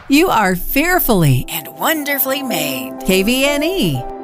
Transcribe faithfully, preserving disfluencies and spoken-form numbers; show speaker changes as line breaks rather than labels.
You are fearfully and wonderfully made. K V N E